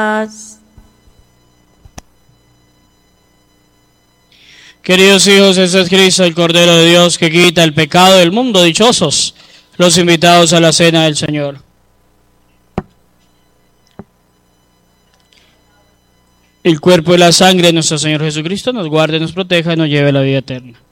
Queridos hijos, este es Cristo, el Cordero de Dios, que quita el pecado del mundo. Dichosos los invitados a la cena del Señor. El cuerpo y la sangre de nuestro Señor Jesucristo nos guarde, nos proteja y nos lleve a la vida eterna.